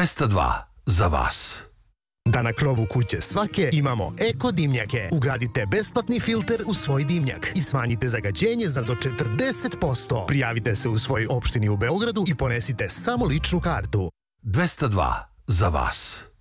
202 za vas. Da na krovu kuće svake imamo eko dimnjake. Ugradite besplatni filter u svoj dimnjak i smanjite zagađenje za do 40%. Prijavite se u svojoj opštini u Beogradu i ponesite samo ličnu kartu. 202 za vas.